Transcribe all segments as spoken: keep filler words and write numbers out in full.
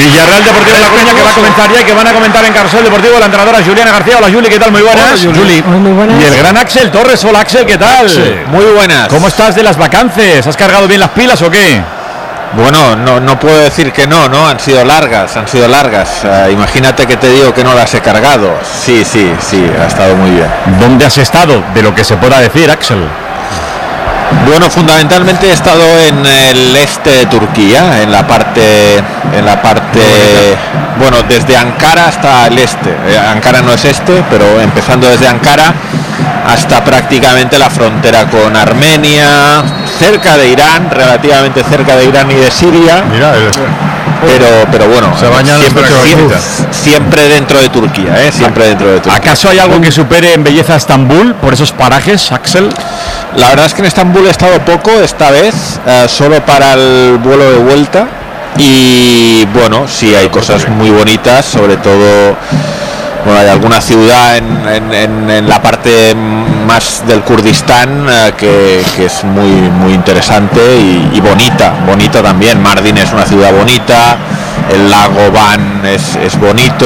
Villarreal Deportivo de La Coruña, que va a comenzar ya y que van a comentar en Carrusel Deportivo la entrenadora Juliana García. Hola Juli, ¿qué tal? Muy buenas. Hola, Juli. Juli. Muy buenas. Y el gran Axel Torres. Hola Axel, ¿qué tal? Sí. Muy buenas. ¿Cómo estás de las vacances? ¿Has cargado bien las pilas o qué? Bueno, no, no puedo decir que no, ¿no? Han sido largas, han sido largas. Uh, imagínate que te digo que no las he cargado. Sí, sí, sí, ha estado muy bien. ¿Dónde has estado? De lo que se pueda decir, Axel. Bueno, fundamentalmente he estado en el este de Turquía, en la parte, en la parte, bueno, desde Ankara hasta el este. Eh, Ankara no es este, pero empezando desde Ankara hasta prácticamente la frontera con Armenia, cerca de Irán, relativamente cerca de Irán y de Siria. Mira, el... pero pero bueno, se bañan siempre, siempre, siempre dentro de Turquía, ¿eh? Siempre dentro de Turquía. ¿Acaso hay algo que supere en belleza a Estambul por esos parajes, Axel? La verdad es que en Estambul he estado poco esta vez, uh, solo para el vuelo de vuelta, y bueno, sí hay cosas muy bonitas, sobre todo. Bueno, hay alguna ciudad en, en, en, en la parte más del Kurdistán uh, que, que es muy muy interesante y, y bonita, bonita también. Mardin es una ciudad bonita, el lago Van es, es bonito,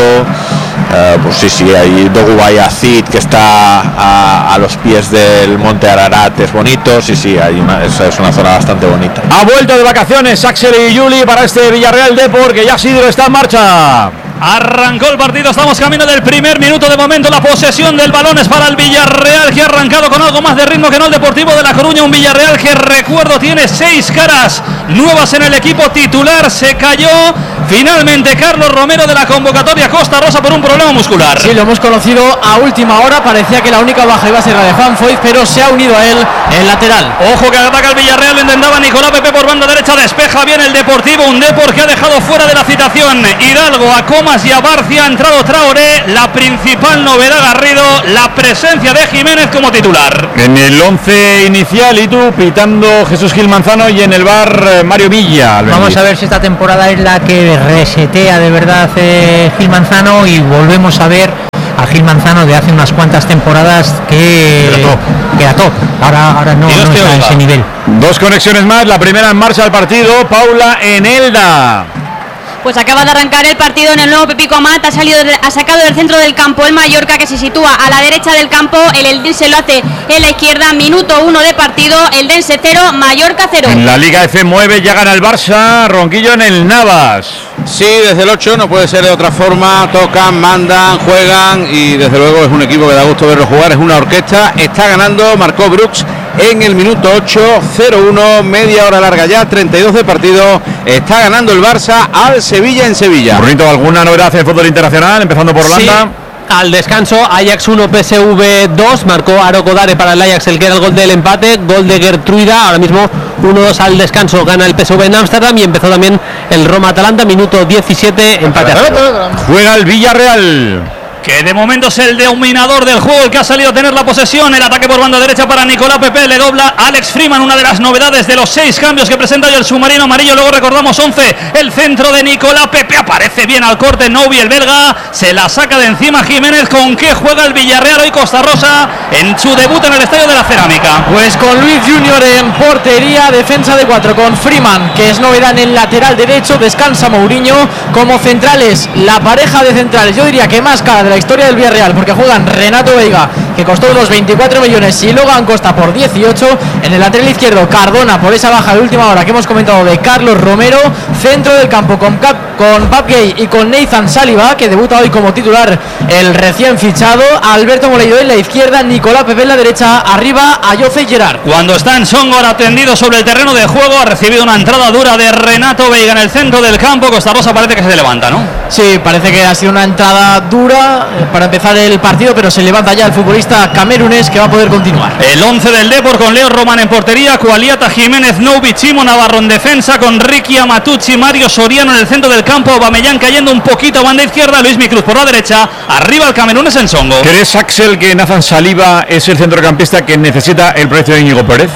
uh, pues sí, sí, hay Doğu-Bayazid que está a, a los pies del monte Ararat, es bonito, sí, sí, hay una, es, es una zona bastante bonita. Ha vuelto de vacaciones Axel y Juli para este Villarreal Depor, que ya Sidro está en marcha. Arrancó el partido, estamos camino del primer minuto. De momento la posesión del balón es para el Villarreal, que ha arrancado con algo más de ritmo que no el Deportivo de La Coruña. Un Villarreal que, recuerdo, tiene seis caras nuevas en el equipo titular. Se cayó finalmente Carlos Romero de la convocatoria Costa Rosa por un problema muscular. Sí, lo hemos conocido a última hora. Parecía que la única baja iba a ser la de Juan Foyth, pero se ha unido a él el lateral. Ojo que ataca el Villarreal, lo intentaba Nicolás Pepe por banda derecha, despeja bien el Deportivo. Un Depor que ha dejado fuera de la citación Hidalgo, a Comas y a Barcia. Ha entrado Traoré. La principal novedad, Garrido, la presencia de Jiménez como titular. En el once inicial, y tú pitando Jesús Gil Manzano, y en el bar Mario Villa. Vamos a ver si esta temporada es la que resetea de verdad eh, Gil Manzano, y volvemos a ver a Gil Manzano de hace unas cuantas temporadas que era top. Ahora, ahora no, no está a ese nivel. Dos conexiones más, la primera en marcha del partido. Paula en Elda. Pues acaba de arrancar el partido en el nuevo Pepico Amat. Ha salido, ha sacado del centro del campo el Mallorca, que se sitúa a la derecha del campo. El Eldense lo hace en la izquierda. Minuto uno de partido. Eldense cero, Mallorca cero. En la Liga F mueve, ya gana el Barça. Ronquillo en el Navas. Sí, desde el ocho no puede ser de otra forma. Tocan, mandan, juegan, y desde luego es un equipo que da gusto verlo jugar. Es una orquesta. Está ganando, marcó Brooks en el minuto ocho, cero uno, media hora larga ya, treinta y dos de partido. Está ganando el Barça al Sevilla en Sevilla. Bonito, ¿alguna novedad en fútbol internacional? Empezando por Holanda. Sí. Al descanso, Ajax uno, P S V dos, marcó Aro Kodare para el Ajax, el que era el gol del empate, gol de Gertruida. Ahora mismo uno dos al descanso, gana el P S V en Ámsterdam, y empezó también el Roma-Atalanta, minuto diecisiete, empate a cero. Juega el Villarreal, que de momento es el dominador del juego, el que ha salido a tener la posesión. El ataque por banda derecha para Nicolás Pepe, le dobla Alex Freeman, una de las novedades de los seis cambios que presenta hoy el submarino amarillo. Luego recordamos once, el centro de Nicolás Pepe, aparece bien al corte Novi, el belga, se la saca de encima Jiménez. ¿Con qué juega el Villarreal hoy Costa Rosa en su debut en el Estadio de la Cerámica? Pues con Luis Junior en portería, defensa de cuatro con Freeman, que es novedad en el lateral derecho. Descansa Mourinho. Como centrales, la pareja de centrales, yo diría que más cara de la historia del Villarreal, porque juegan Renato Veiga, que costó unos veinticuatro millones, y Logan Costa por dieciocho. En el lateral izquierdo, Cardona, por esa baja de última hora que hemos comentado de Carlos Romero. Centro del campo con, Cap, con Pap Gay y con Nathan Saliba, que debuta hoy como titular el recién fichado. Alberto Moleiro en la izquierda, Nicolás Pepe en la derecha, arriba Ayoce Gerard. Cuando está en Songor atendido sobre el terreno de juego, ha recibido una entrada dura de Renato Veiga en el centro del campo. Costa Rosa parece que se levanta, ¿no? Sí, parece que ha sido una entrada dura eh, para empezar el partido, pero se levanta ya el futbolista camerunés, que va a poder continuar. El once del Depor con Leo Román en portería, Cualiata, Jiménez, Noubi, Chimo Navarro en defensa, con Ricky Amatucci, Mario Soriano en el centro del campo, Aubameyang cayendo un poquito a banda izquierda, Luis Micruz por la derecha, arriba el camerunés en Songo. ¿Crees, Axel, que Nathan Saliba es el centrocampista que necesita el precio de Íñigo Pérez?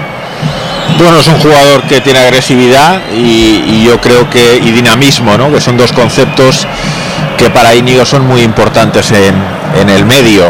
Bueno, es un jugador que tiene agresividad y, y yo creo que y dinamismo, ¿no? Que son dos conceptos que para Íñigo son muy importantes en, en el medio.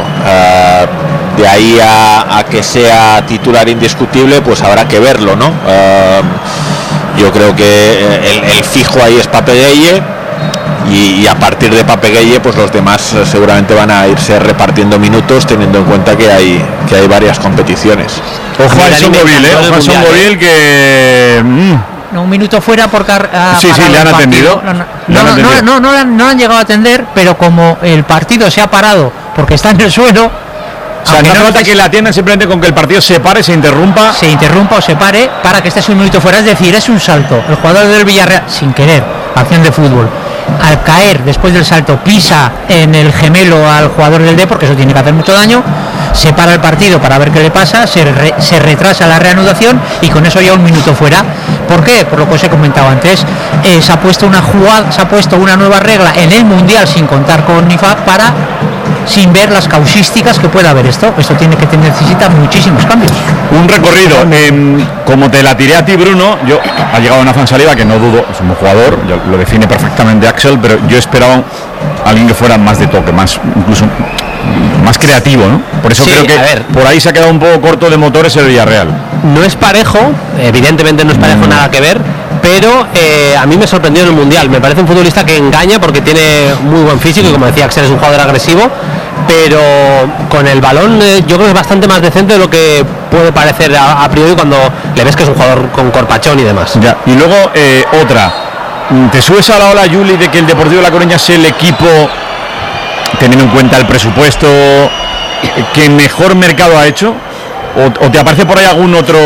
Uh, de ahí a, a que sea titular indiscutible, pues habrá que verlo, ¿no? Uh, yo creo que el, el fijo ahí es Pape Gueye, y, y a partir de Pape Gueye pues los demás eh, seguramente van a irse repartiendo minutos, teniendo en cuenta que hay que hay varias competiciones. Ojo a Son Móvil, eh, ojo a Son Móvil que mm. no, un minuto fuera porque ha, sí, sí, le han atendido. No, no, no, no, no, no, no, no, no han llegado a atender, pero como el partido se ha parado porque está en el suelo. O sea, no hace falta que la atiendan, simplemente con que el partido se pare, se interrumpa. Se interrumpa o se pare para que estés un minuto fuera. Es decir, es un salto. El jugador del Villarreal, sin querer, acción de fútbol, al caer después del salto, pisa en el gemelo al jugador del D, porque eso tiene que hacer mucho daño. Se para el partido para ver qué le pasa, se, re, se retrasa la reanudación y con eso ya un minuto fuera. ¿Por qué? Por lo que os he comentado antes. Eh, se ha puesto una jugada, se ha puesto una nueva regla en el Mundial sin contar con I F A para... sin ver las causísticas que pueda haber esto. Esto tiene que tener, necesita muchísimos cambios. Un recorrido, eh, como te la tiré a ti, Bruno, yo ha llegado Nathan Saliba, que no dudo, es un jugador, lo define perfectamente Axel, pero yo esperaba a alguien que fuera más de toque, más incluso más creativo, ¿no? Por eso sí, creo que ver, por ahí se ha quedado un poco corto de motores el Villarreal. No es parejo, evidentemente no es parejo, mm. nada que ver, pero eh, a mí me sorprendió en el Mundial. Me parece un futbolista que engaña porque tiene muy buen físico y, como decía Axel, es un jugador agresivo, pero con el balón eh, yo creo que es bastante más decente de lo que puede parecer a, a priori cuando le ves que es un jugador con corpachón y demás. Ya. Y luego eh, otra, ¿te subes a la ola, Juli, de que el Deportivo de La Coruña es el equipo, teniendo en cuenta el presupuesto, que mejor mercado ha hecho? ¿O, o te aparece por ahí algún otro?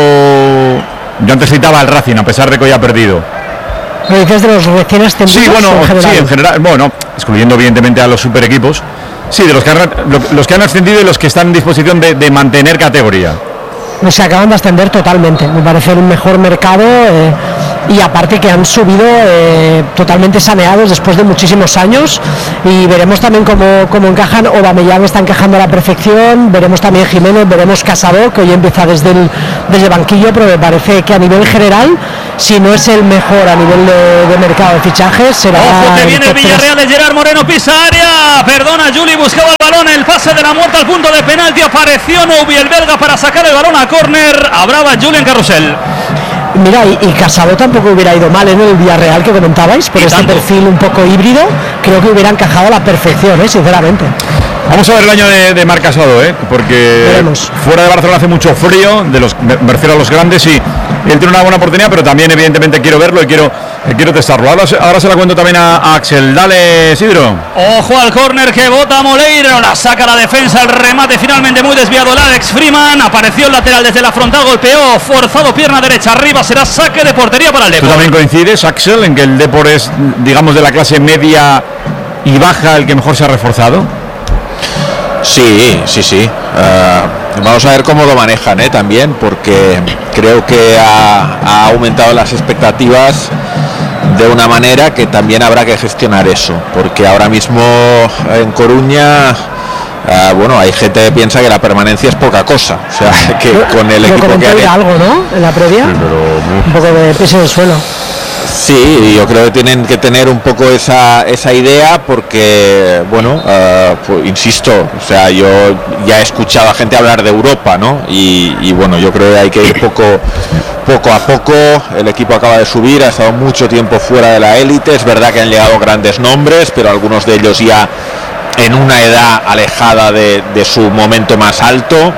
Yo antes citaba al Racing, a pesar de que hoy ha perdido. ¿Lo dices de los recién ascendidos? Sí, bueno, en general? sí, en general, bueno, excluyendo evidentemente a los super equipos. Sí, de los que han, los que han ascendido y los que están en disposición de, de mantener categoría. Se acaban de ascender totalmente, me parece un mejor mercado eh, y aparte que han subido eh, totalmente saneados después de muchísimos años, y veremos también cómo, cómo encajan. Aubameyang está encajando a la perfección, veremos también Jiménez, veremos Casado, que hoy empieza desde el, desde el banquillo, pero me parece que a nivel general, si no es el mejor a nivel de, de mercado de fichajes, será... Ojo que viene el Villarreal de Gerard Moreno, pisa área, perdona, Juli buscaba el balón, el pase de la muerte al punto de penalti, apareció Noubi el belga para sacar el balón a córner, hablaba Julián Carrusel. Mira, y, y Casado tampoco hubiera ido mal en el Villarreal que comentabais, por este tanto. perfil un poco híbrido, creo que hubiera encajado a la perfección, ¿eh? Sinceramente. Vamos a ver el año de, de Marc Casado, ¿eh? Porque Veremos. Fuera de Barcelona hace mucho frío, de los, me refiero a los grandes, y él tiene una buena oportunidad, pero también evidentemente quiero verlo y quiero, eh, quiero testarlo. Ahora, ahora se la cuento también a, a Axel. Dale, Isidro. Ojo al córner que bota Moleiro, la saca la defensa, el remate finalmente muy desviado el Alex Freeman, apareció el lateral desde la frontal, golpeó, forzado, pierna derecha arriba, será saque de portería para el Depor. ¿Tú también coincides, Axel, en que el Depor es, digamos, de la clase media y baja el que mejor se ha reforzado? Sí, sí, sí. Uh, vamos a ver cómo lo manejan, ¿eh? También, porque creo que ha, ha aumentado las expectativas de una manera que también habrá que gestionar eso, porque ahora mismo en Coruña, uh, bueno, hay gente que piensa que la permanencia es poca cosa, o sea, que con el equipo que hay algo, ¿no? En la previa, sí, pero... un poco de peso del suelo. Sí, yo creo que tienen que tener un poco esa, esa idea, porque, bueno, uh, pues, insisto, o sea, yo ya he escuchado a gente hablar de Europa, ¿no? Y, y bueno, yo creo que hay que ir poco, poco a poco. El equipo acaba de subir, ha estado mucho tiempo fuera de la élite. Es verdad que han llegado grandes nombres, pero algunos de ellos ya en una edad alejada de, de su momento más alto.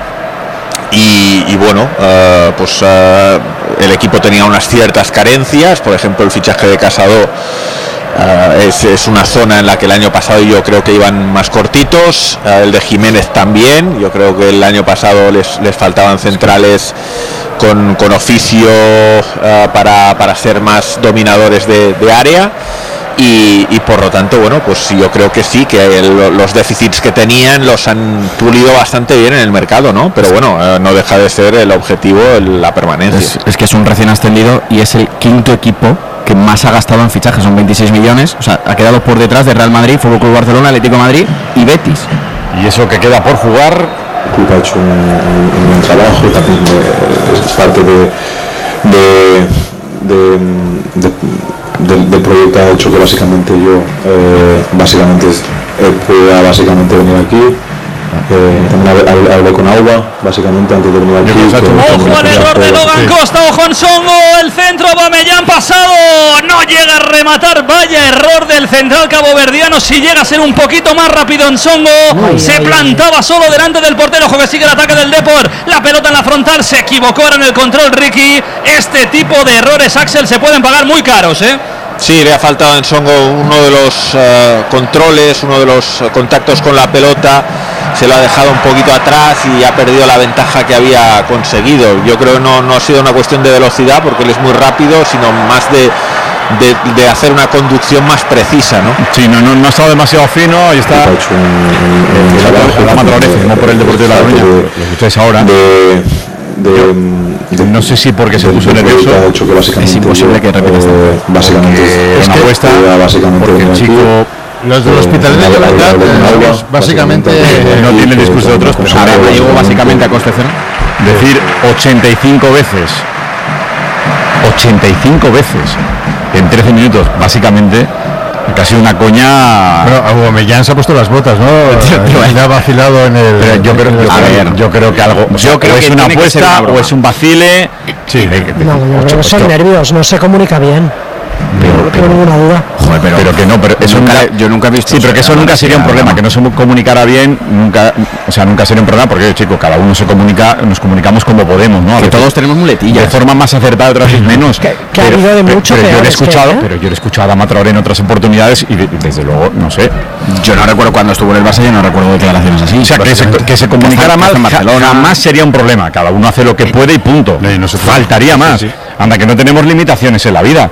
Y, y bueno, uh, pues uh, el equipo tenía unas ciertas carencias. Por ejemplo, el fichaje de Casado uh, es, es una zona en la que el año pasado yo creo que iban más cortitos. Uh, el de Jiménez también, yo creo que el año pasado les, les faltaban centrales con, con oficio uh, para, para ser más dominadores de, de área. Y, y por lo tanto, bueno, pues yo creo que sí, que el, los déficits que tenían los han pulido bastante bien en el mercado, ¿no? Pero bueno, eh, no deja de ser el objetivo el, la permanencia. Es, es que es un recién ascendido y es el quinto equipo que más ha gastado en fichajes, son veintiséis millones, o sea, ha quedado por detrás de Real Madrid, Fútbol Club Barcelona, Atlético de Madrid y Betis. Y eso que queda por jugar. El club ha hecho un, un buen trabajo, también es parte de, de, de, de Del, del proyecto ha hecho que básicamente yo eh, básicamente eh, pueda básicamente venir aquí Eh, también hablé, hablé con Alba, básicamente, antes de venir aquí. Ojo al error de Logan Costa, ojo en Songo, el centro Bamellán pasado, no llega a rematar, vaya error del central caboverdiano. Si llega a ser un poquito más rápido en Songo, ay, se ay, plantaba ay. solo delante del portero. Ojo que sigue el ataque del Depor, la pelota en la frontal, se equivocó ahora en el control Ricky. Este tipo de errores, Axel, se pueden pagar muy caros, ¿eh? Sí, le ha faltado en Songo uno de los uh, controles, uno de los uh, contactos con la pelota, se lo ha dejado un poquito atrás y ha perdido la ventaja que había conseguido. Yo creo que no, no ha sido una cuestión de velocidad, porque él es muy rápido, sino más de, de, de hacer una conducción más precisa, ¿no? Sí, no, no, no ha estado demasiado fino, ahí está la Matrorece, por el Deportivo de La Coruña, lo escucháis ahora. De, de, de, no sé si porque se puso nervioso, es imposible que repita esta eh, básicamente es una apuesta, porque el chico, los del hospital de Llobregat eh, básicamente eh, no tiene el discurso de otros, pero ahora llegó básicamente a coste cero. Decir ochenta y cinco veces ochenta y cinco veces en trece minutos, básicamente casi una coña. Bueno, Aubameyang se ha puesto las botas, ¿no? Le ha vacilado en el. Pero yo creo, yo, a ver, yo creo que algo. O sea, yo creo o es que una apuesta o es un vacile. Sí. No, yo creo que son nervios, no se comunica bien. Pero, no tengo ninguna duda. Joder, pero, pero que no, pero eso nunca, nunca, yo nunca he visto. Sí, pero que eso nunca sería un problema, no. que no se comunicara bien, nunca, o sea, nunca sería un problema, porque chico, cada uno se comunica, nos comunicamos como podemos, ¿no? A que todos tenemos muletillas. De forma más acertada, otras veces menos. Que, que pero, ha habido de mucho pero, pero yo lo he escuchado, que, ¿eh? pero yo lo he escuchado a Matraoré en otras oportunidades y, de, y desde luego, no sé. Yo no recuerdo cuando estuvo en el Barça, yo no recuerdo declaraciones así. O sea, que se, que se comunicara mal, jamás sería un problema. Cada uno hace lo que puede y punto. No faltaría más. Anda, que no tenemos limitaciones en la vida.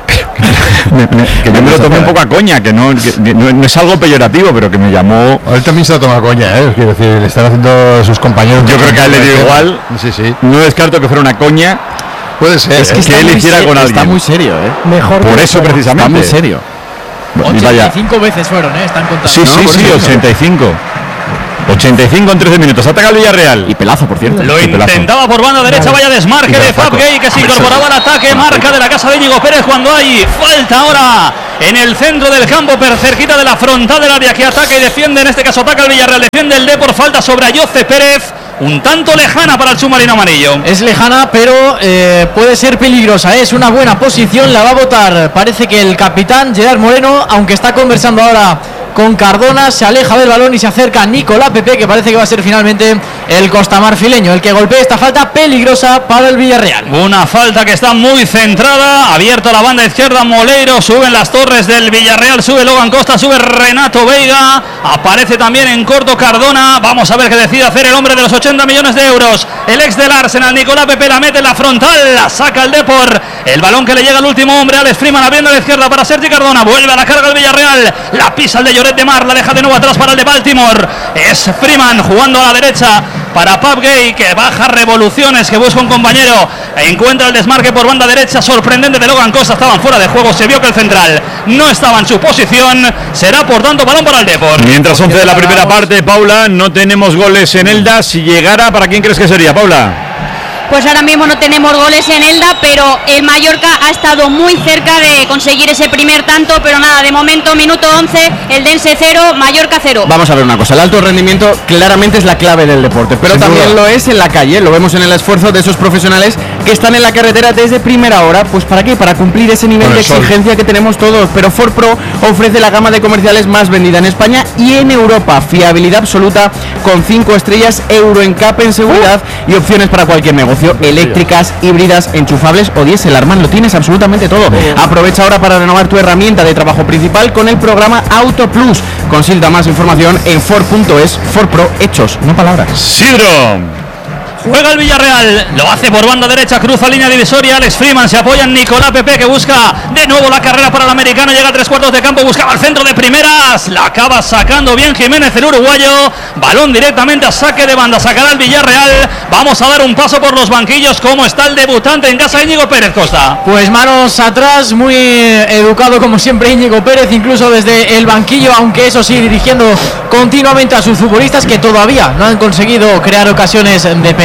me, me, que yo me lo tomé un poco a coña, que no, que no, no es algo peyorativo, pero que me llamó. A él también se lo toma a coña, ¿eh? Quiero decir, le están haciendo sus compañeros. Yo creo que a él le dio igual. Sí, sí. No descarto que fuera una coña. Puede ser. Es que, que él hiciera serio, con alguien. Está muy serio, ¿eh? Mejor por eso fuera. Precisamente. Está muy serio. ochenta y cinco veces fueron, ¿eh? Están contando. Sí, ¿no? sí, sí, ochenta y cinco. ochenta y cinco en trece minutos. Ataca el Villarreal. Y pelazo, por cierto. Lo intentaba por banda derecha. Vaya desmarque de Fab Gay, que se incorporaba al ataque. Marca de la casa de Íñigo Pérez cuando hay falta ahora en el centro del campo, per cerquita de la frontal del área, que ataca y defiende. En este caso ataca el Villarreal. Defiende el D por falta sobre Ayoce Pérez. Un tanto lejana para el submarino amarillo. Es lejana, pero eh, puede ser peligrosa. Es una buena posición. La va a votar. Parece que el capitán Gerard Moreno, aunque está conversando ahora con Cardona, se aleja del balón y se acerca a Nicolás Pepe, que parece que va a ser finalmente el costamarfileño el que golpea esta falta peligrosa para el Villarreal. Una falta que está muy centrada, abierto a la banda izquierda Moleiro, suben las torres del Villarreal, sube Logan Costa, sube Renato Veiga, aparece también en corto Cardona. Vamos a ver qué decide hacer el hombre de los ochenta millones de euros, el ex del Arsenal. Nicolás Pepe la mete en la frontal, la saca el Depor, el balón que le llega al último hombre, Alex Freeman abriendo a la izquierda para Sergi Cardona, vuelve a la carga el Villarreal, la pisa el de Lloret de Mar, la deja de nuevo atrás para el de Baltimore, es Freeman jugando a la derecha para Pab Gay, que baja revoluciones, que busca un compañero, encuentra el desmarque por banda derecha, sorprendente de Logan Costa, estaban fuera de juego, se vio que el central no estaba en su posición, será por tanto balón para el Depor. Mientras once de la primera parte, Paula, no tenemos goles en Elda. Si llegara, ¿para quién crees que sería, Paula? Pues ahora mismo no tenemos goles en Elda, pero el Mallorca ha estado muy cerca de conseguir ese primer tanto, pero nada, de momento minuto once, el Dense cero, Mallorca cero. Vamos a ver una cosa, el alto rendimiento claramente es la clave del deporte, pero Sin también duda. Lo es en la calle, lo vemos en el esfuerzo de esos profesionales que están en la carretera desde primera hora. Pues ¿para qué? Para cumplir ese nivel de exigencia sol. que tenemos todos, pero Ford Pro ofrece la gama de comerciales más vendida en España y en Europa, fiabilidad absoluta con cinco estrellas, Euro N C A P en seguridad uh. y opciones para cualquier negocio. Eléctricas, híbridas, enchufables o diésel. Arman, lo tienes absolutamente todo. Aprovecha ahora para renovar tu herramienta de trabajo principal con el programa Auto Plus. Consulta más información en Ford punto es. Ford Pro, hechos, no palabras. Sidro. Juega el Villarreal, lo hace por banda derecha, cruza línea divisoria, Alex Freeman se apoya en Nicolás Pepe, que busca de nuevo la carrera para el americano, llega a tres cuartos de campo, buscaba el centro de primeras, la acaba sacando bien Jiménez, el uruguayo, balón directamente a saque de banda, sacará el Villarreal. Vamos a dar un paso por los banquillos, cómo está el debutante en casa, Íñigo Pérez Costa. Pues manos atrás, muy educado como siempre Íñigo Pérez, incluso desde el banquillo, aunque eso sí, dirigiendo continuamente a sus futbolistas que todavía no han conseguido crear ocasiones de peligro.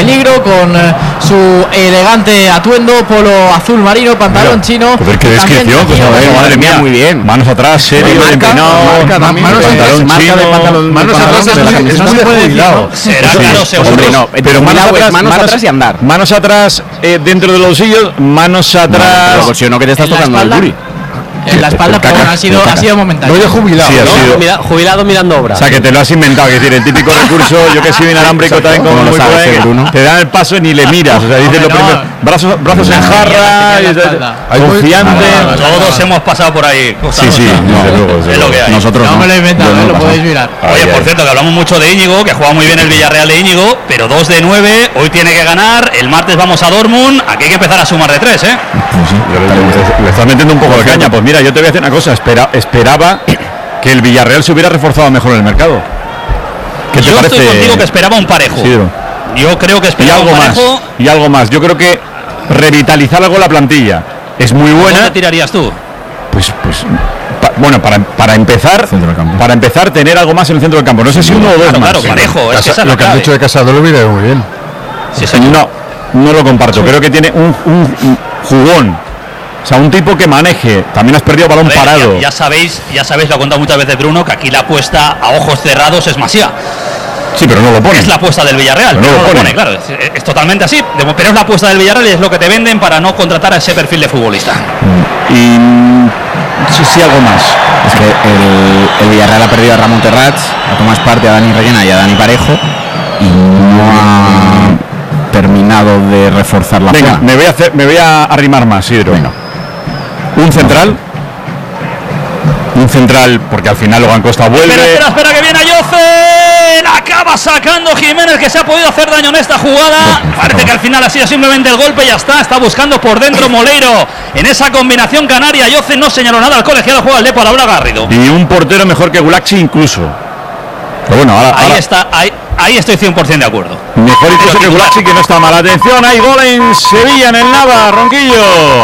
peligro con eh, su elegante atuendo, polo azul marino, pantalón Mira, chino. Joder, qué descripción, pues, madre, madre mía, muy bien. Manos atrás, serio, empinado, manos chino, manos atrás, es muy de jubilado. Será claro, seguro. Pero manos atrás, manos atrás y andar. Manos atrás dentro de los bolsillos, manos atrás. Pues yo no que te estás tocando el buri. En la espalda, pero bueno, ha sido, ha sido momentáneo. No de jubilado. Sí, ha sido. Jubilado, jubilado mirando obra. O sea, que te lo has inventado, es decir, el típico recurso, yo que soy inalámbrico también como muy joven, te dan el paso y ni le miras, o sea, dices lo primero, brazos, brazos en jarra, confiante. Todos hemos pasado por ahí. Sí, sí, es lo que hay. Nosotros No me lo he inventado, lo podéis mirar. Oye, por cierto, que hablamos mucho de Íñigo, que juega muy bien el Villarreal de Íñigo, pero dos de nueve, hoy tiene que ganar, el martes vamos a Dortmund, aquí hay que empezar a sumar de tres, ¿eh? Le estás metiendo un poco de caña, pues mira, yo te voy a decir una cosa, espera, esperaba que el Villarreal se hubiera reforzado mejor en el mercado. ¿Qué te yo parece? estoy contigo que esperaba un parejo. Sí, yo creo que y esperaba algo un parejo. más, y algo más, yo creo que revitalizar algo la plantilla es muy buena. ¿Dónde tirarías tú? Pues, pues pa, bueno, para, para empezar, para empezar tener algo más en el centro del campo. No sé si uno o dos claro, más. Claro, parejo. Es que esa es lo la que has clave. dicho de Casado lo hubiera ido muy bien. Sí, señor. No, no lo comparto. Creo que tiene un, un, un jugón. O sea, un tipo que maneje. También has perdido balón A ver, parado. Ya, ya sabéis, ya sabéis, lo ha contado muchas veces Bruno, que aquí la apuesta a ojos cerrados es Masía. Sí, pero no lo pone. Es la apuesta del Villarreal, pero pero no, no lo lo pone. pone, claro. Es, es totalmente así, de- pero es la apuesta del Villarreal y es lo que te venden para no contratar a ese perfil de futbolista. Y sí, sí, algo más. Es que el, el Villarreal ha perdido a Ramón Terrats, a Tomás Parte, a Dani Rellena y a Dani Parejo y no ha terminado de reforzar la Venga, zona. me voy a hacer, me voy a arrimar más, Isidro. Venga. Un central. Un central, porque al final Logan Costa vuelve. Espera, espera, espera, que viene Ayoce. La acaba sacando Jiménez, que se ha podido hacer daño en esta jugada. Parece que al final ha sido simplemente el golpe y ya está. Está buscando por dentro Moleiro en esa combinación canaria. Ayoce no señaló nada al colegiado, juega el Depor, ahora Garrido. Y un portero mejor que Gulaxi incluso. Pero bueno, ahora, Ahí ahora está, ahí, ahí estoy cien por ciento de acuerdo. mejor incluso que Gulaxi, que no está mal. Atención, hay gol en Sevilla, en el Nava, Ronquillo.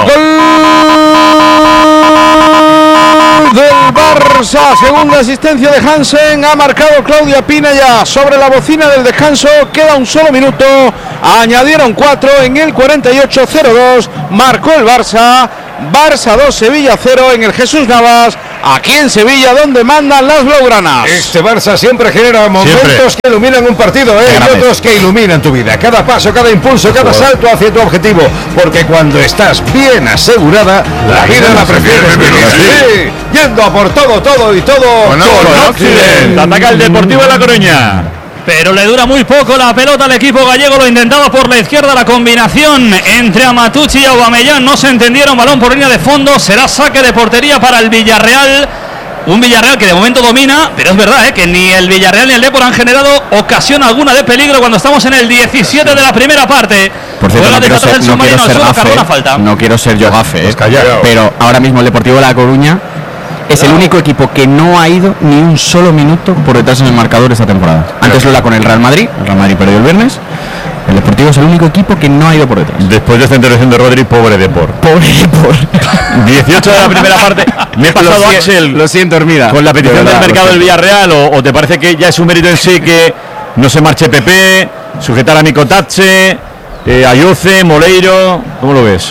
Del Barça, segunda asistencia de Hansen, ha marcado Claudia Pina ya sobre la bocina del descanso, queda un solo minuto, añadieron cuatro en el cuarenta y ocho cero dos, marcó el Barça, Barça dos, Sevilla cero en el Jesús Navas, aquí en Sevilla donde mandan las blaugranas. Este Barça siempre genera momentos Siempre. que iluminan un partido, ¿eh? Y otros que iluminan tu vida. Cada paso, cada impulso, cada salto hacia tu objetivo. Porque cuando estás bien asegurada, la vida la prefieres vivir así. Yendo a por todo, todo y todo con Occident. Ataca el Deportivo de La Coruña. Pero le dura muy poco la pelota al equipo gallego, lo intentaba por la izquierda, la combinación entre Amatucci y Aubameyang no se entendieron, balón por línea de fondo, será saque de portería para el Villarreal. Un Villarreal que de momento domina, pero es verdad ¿eh? que ni el Villarreal ni el Depor han generado ocasión alguna de peligro cuando estamos en el diecisiete de la primera parte. Por cierto, Juega no de quiero, atrás ser, el no submarino quiero al ser suelo, cargó una gafe, falta. no quiero ser yo gafe, Pues eh, callado. pero ahora mismo el Deportivo de La Coruña es el único equipo que no ha ido ni un solo minuto por detrás en el marcador esta temporada. Antes lo era con el Real Madrid, el Real Madrid perdió el viernes. El Deportivo es el único equipo que no ha ido por detrás. Después de esta intervención de Rodri, pobre Depor. Pobre Depor. dieciocho de la primera parte. Me he pasado, Lo si- Axel, Lo siento, Hermida. con la petición De verdad, del mercado lo del siento. Villarreal, o, o te parece que ya es un mérito en sí que no se marche Pepe, sujetar a Micotache, eh, Ayoce, Moleiro. ¿Cómo lo ves?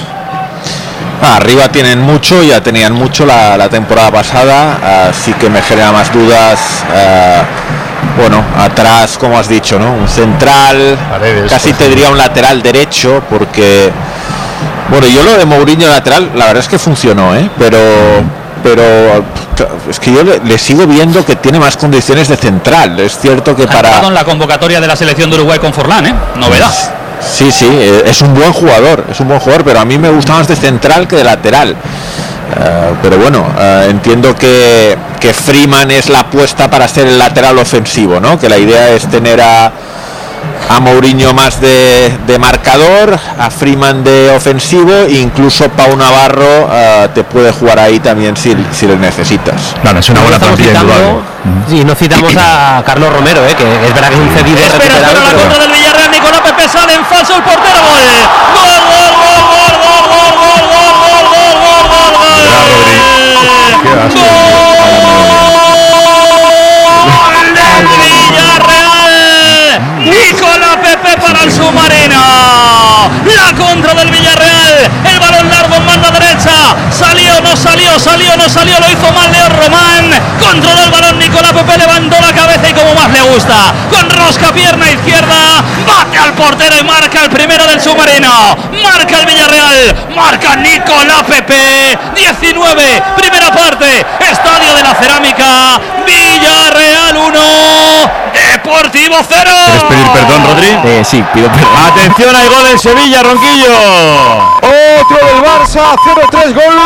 Ah, arriba tienen mucho, ya tenían mucho la, la temporada pasada, así que me genera más dudas. eh, bueno, atrás, como has dicho, ¿no? Un central, Paredes, casi por te diría un lateral derecho, porque, bueno, yo lo de Mourinho lateral, la verdad es que funcionó, ¿eh? Pero, pero es que yo le, le sigo viendo que tiene más condiciones de central. Es cierto que Ha para... entrado en la convocatoria de la selección de Uruguay con Forlán, ¿eh? Novedad. Sí, sí, eh, es un buen jugador, es un buen jugador, pero a mí me gusta más de central que de lateral. Eh, pero bueno, eh, entiendo que, que Freeman es la apuesta para ser el lateral ofensivo, ¿no? Que la idea es tener a, a Mourinho más de, de marcador, a Freeman de ofensivo, e incluso Pau Navarro eh, te puede jugar ahí también si, si lo necesitas. Claro, es una buena Estamos plantilla citando- indudable. Sí, no citamos a Carlos Romero, eh, que es verdad que es un cedido Espera, recuperado, espera, la pero- contra del Villarreal, Nicolás Pepe sale en falso el portero, gol. Gol, gol, gol, gol, gol, gol, gol, gol, gol, gol, gol, gol, gol. Gol del Villarreal. Nicolás Pepe para el submarino. salió, lo hizo mal Leo Román. Controló el balón Nicolás Pepe, levantó la cabeza y como más le gusta, con rosca pierna izquierda, bate al portero y marca el primero del submarino. Marca el Villarreal, marca Nicolás Pepe. diecinueve, primera parte, Estadio de la Cerámica, Villarreal uno, Deportivo cero. ¿Quieres pedir perdón, Rodri? Eh, sí, pido perdón. Atención, hay gol en Sevilla, Ronquillo. Otro del Barça, cero tres, gol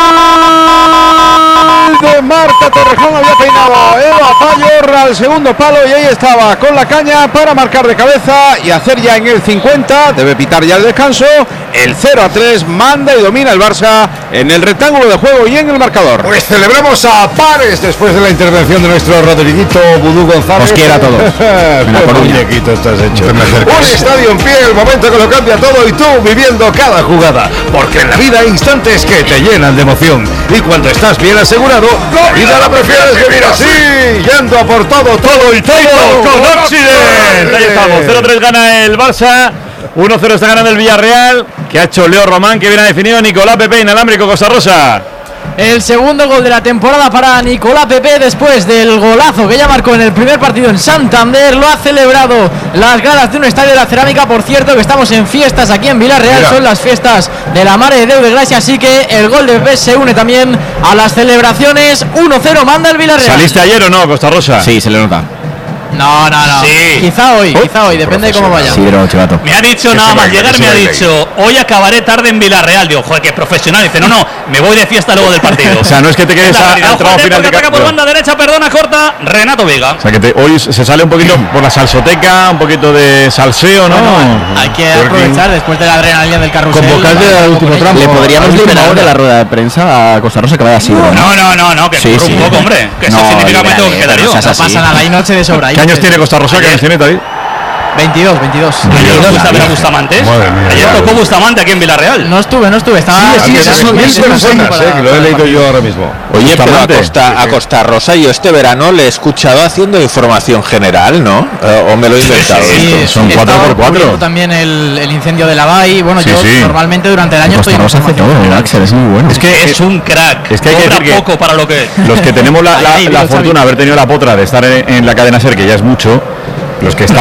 de Marta Torrejón. Había peinado Eva Payor al segundo palo y ahí estaba con la caña para marcar de cabeza y hacer ya en el cincuenta, debe pitar ya el descanso, el cero a tres. Manda y domina el Barça en el rectángulo de juego y en el marcador. Pues celebramos a pares después de la intervención de nuestro Rodriguito Vudú González. Os quiero a todos. Qué muñequito estás hecho. Un estadio en pie, el momento que lo cambia todo y tú viviendo cada jugada. Porque en la vida hay instantes que te llenan de emoción. Y cuando estás bien asegurado, la vida la prefieres vivir así. Yendo a por todo, todo y todo con Occident. Ahí estamos, cero tres gana el Barça. uno cero está ganando el Villarreal, que ha hecho Leo Román, que viene a definido Nicolás Pepe, inalámbrico, Costa Rosa. El segundo gol de la temporada para Nicolás Pepe después del golazo que ya marcó en el primer partido en Santander. Lo ha celebrado las gradas de un estadio de la Cerámica. Por cierto, que estamos en fiestas aquí en Villarreal. Mira. Son las fiestas de la Mare de Déu de Gracia, así que el gol de Pepe se une también a las celebraciones. uno cero manda el Villarreal. ¿Saliste ayer o no, Costa Rosa? Sí, se le nota. No, no, no. Sí. Quizá hoy, oh, quizá hoy, depende de cómo vaya. Sí, pero chivato. Me ha dicho nada más llegar, me ha dicho, hoy acabaré tarde en Villarreal. Digo, joder, que profesional. Dice, no, no, me voy de fiesta luego del partido. O sea, no es que te quedes al trabajo final de ataca por banda derecha, perdona, corta, Renato Vega. O sea, que te, hoy se sale un poquito por la salsoteca, un poquito de salseo, ¿no? Bueno, hay que aprovechar después de la adrenalina del carrusel. Convocante al último tramo. Le podríamos liberar de la rueda de prensa a Costa Rosa que vaya así. No, no, no, no, no, que sí, sí. un poco, hombre. Que eso significa que tengo que quedar yo. No pasa nada, hay noche de sobra. ¿Qué años tiene Costa Rosa? ¿Qué años tiene, David? veintidós, veintidós. Ayer no fuiste a ver a Bustamante. Ayer tocó Bustamante aquí en Villarreal. No estuve, no estuve. Estaba sí, sí, son mil personas, eh, que lo he leído yo ahora mismo. Oye, pero a Costa, a Costa Rosa yo este verano le he escuchado haciendo información general, ¿no? ¿O me lo he inventado? Sí, sí, esto? son cuatro por cuatro. También el, el incendio de la B A I. Bueno, sí, yo sí. normalmente durante el año Costa estoy Rosa hace todo, Axel, es muy bueno. Es que es un crack. Es que hay que decir que poco para lo que los que tenemos la, la, la fortuna de haber tenido la potra de estar en, en la cadena SER, que ya es mucho, los que estamos